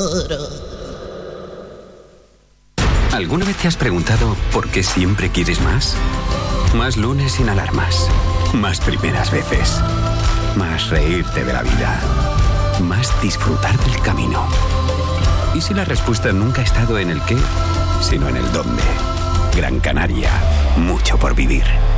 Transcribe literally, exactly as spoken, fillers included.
¿Alguna vez te has preguntado por qué siempre quieres más? Más lunes sin alarmas. Más primeras veces. Más reírte de la vida. Más disfrutar del camino. ¿Y si la respuesta nunca ha estado en el qué, sino en el dónde? Gran Canaria. Mucho por vivir.